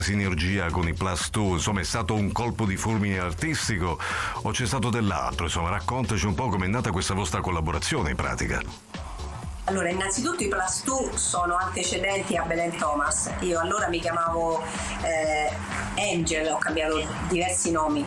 sinergia con i Plus 2, insomma è stato un colpo di fulmine artistico o c'è stato dell'altro? Insomma, raccontaci un po' com'è nata questa vostra collaborazione in pratica. Allora, innanzitutto i Plus 2 sono antecedenti a Belen Thomas. Io allora mi chiamavo Angel, ho cambiato diversi nomi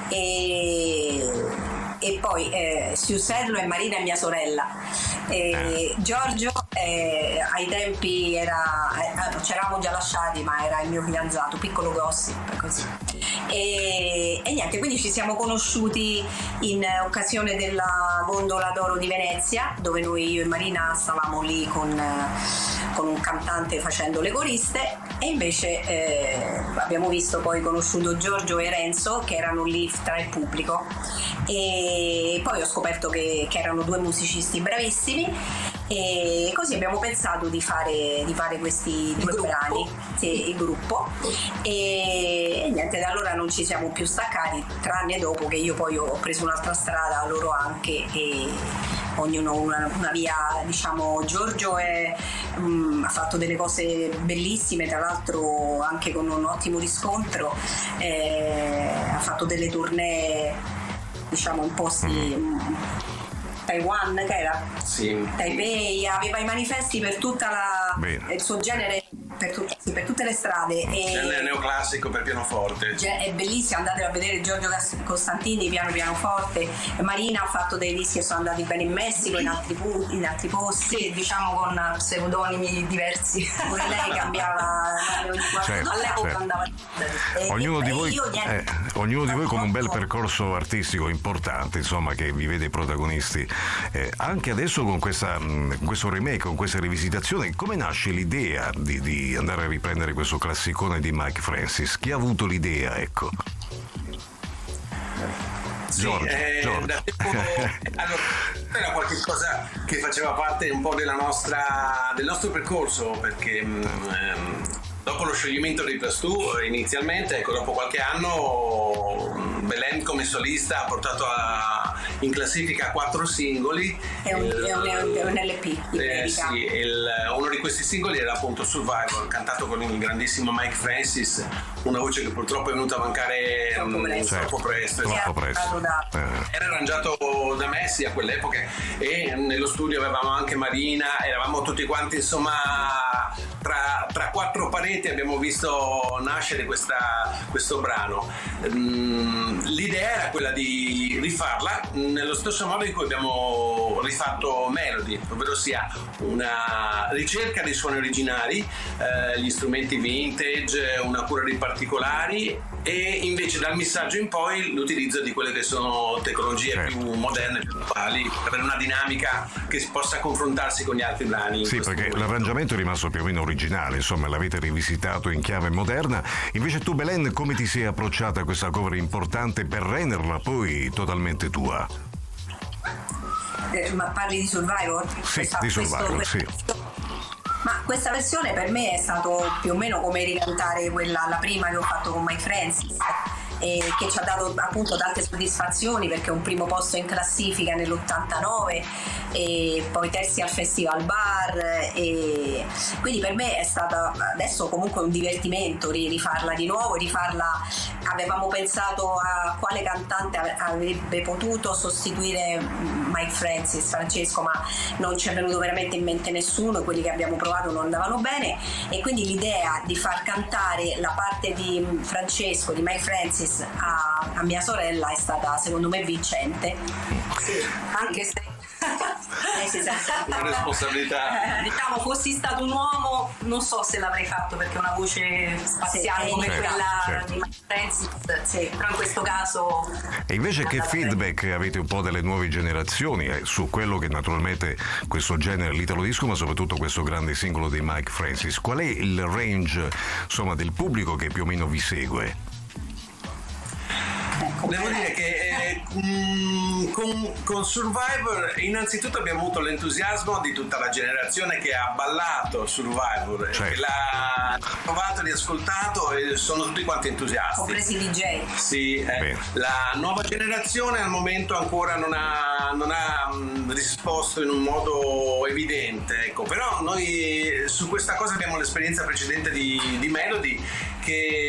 e poi Siusello e Marina è mia sorella. Giorgio ai tempi ci eravamo già lasciati, ma era il mio fidanzato, piccolo gossip così. E niente, quindi ci siamo conosciuti in occasione della Gondola d'Oro di Venezia, dove io e Marina stavamo lì con un cantante facendo le coriste, e invece abbiamo conosciuto Giorgio e Renzo, che erano lì tra il pubblico, e poi ho scoperto che erano due musicisti bravissimi, e così abbiamo pensato di fare questi due brani, sì, il gruppo, e niente, da allora non ci siamo più staccati, tranne dopo che io poi ho preso un'altra strada, loro anche, e ognuno una via, diciamo. Giorgio ha fatto delle cose bellissime, tra l'altro anche con un ottimo riscontro, ha fatto delle tournée, diciamo, in posti Taiwan, che era? Sì. Taipei, aveva i manifesti per tutta il suo genere, per tutte le strade. Genere neoclassico per pianoforte. È bellissimo, andate a vedere Giorgio Costantini, pianoforte. Marina ha fatto dei dischi che sono andati bene in Messico, in altri posti. Sì, diciamo con pseudonimi diversi. Pure lei cambiava ogni quattro, all'epoca andava. Ognuno di voi con un bel percorso artistico importante, insomma, che vi vede protagonisti. Anche adesso con questo remake, con questa rivisitazione, come nasce l'idea di andare a riprendere questo classicone di Mike Francis? Chi ha avuto l'idea, ecco? Giorgio. Allora, era qualche cosa che faceva parte un po' del nostro percorso, perché dopo lo scioglimento dei Plus 2 inizialmente, dopo qualche anno Belen come solista ha portato in classifica 4 singoli. È un LP. Sì, uno di questi singoli era appunto Survivor, cantato con il grandissimo Mike Francis, una voce che purtroppo è venuta a mancare troppo presto. Era arrangiato da Messi a quell'epoca, e nello studio avevamo anche Marina, eravamo tutti quanti, insomma, tra quattro pareti abbiamo visto nascere questo brano. L'idea era quella di rifarla nello stesso modo in cui abbiamo rifatto Melody, ovvero sia una ricerca dei suoni originali, gli strumenti vintage, una cura dei particolari, e invece dal missaggio in poi l'utilizzo di quelle che sono tecnologie più moderne, più attuali, per avere una dinamica che si possa confrontarsi con gli altri brani. Sì, perché l'arrangiamento è rimasto più o meno originale, insomma, l'avete rivisitato in chiave moderna. Invece tu, Belen, come ti sei approcciata a questa cover importante per renderla poi totalmente tua? Ma parli di Survivor? Sì, di Survivor, sì. Ma questa versione per me è stato più o meno come ricantare la prima che ho fatto con Mike Francis, che ci ha dato appunto tante soddisfazioni, perché un primo posto in classifica nell'89 e poi terzi al Festival Bar, e quindi per me è stata adesso comunque un divertimento rifarla di nuovo. Avevamo pensato a quale cantante avrebbe potuto sostituire Mike Francis, Francesco, ma non ci è venuto veramente in mente nessuno, quelli che abbiamo provato non andavano bene, e quindi l'idea di far cantare la parte di Francesco, di Mike Francis, a mia sorella è stata, secondo me, vincente. Sì, anche se una responsabilità. Diciamo, fossi stato un uomo non so se l'avrei fatto, perché una voce spaziale come quella di Mike Francis, però in questo caso. E invece che feedback avete un po' delle nuove generazioni su quello che naturalmente questo genere, l'italo disco, ma soprattutto questo grande singolo di Mike Francis? Qual è il range, insomma, del pubblico che più o meno vi segue? Devo dire che con Survivor innanzitutto abbiamo avuto l'entusiasmo di tutta la generazione che ha ballato Survivor, che l'ha provato, riascoltato, e sono tutti quanti entusiasti. Compresi i DJ. Sì, la nuova generazione al momento ancora non ha risposto in un modo evidente, ecco. Però noi su questa cosa abbiamo l'esperienza precedente di Melody, che